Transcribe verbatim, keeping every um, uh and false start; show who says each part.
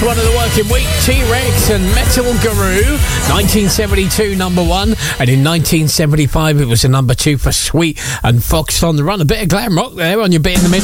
Speaker 1: first one of the working week, T-Rex and Metal Guru, nineteen seventy-two number one, and in nineteen seventy-five it was a number two for Sweet and Fox on the Run. A bit of glam rock there on your bit in the middle.